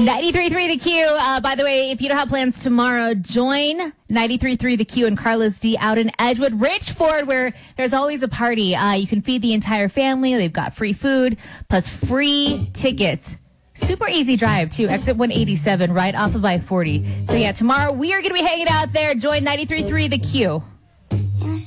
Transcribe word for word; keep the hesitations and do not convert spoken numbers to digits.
ninety-three point three The Q. Uh, by the way, if you don't have plans tomorrow, join ninety-three point three The Q and Carlos D out in Edgewood, Richford, where there's always a party. Uh, you can feed the entire family. They've got free food plus free tickets. Super easy drive, too. Exit one eighty-seven right off of I forty. So, yeah, tomorrow we are going to be hanging out there. Join ninety-three point three The Q.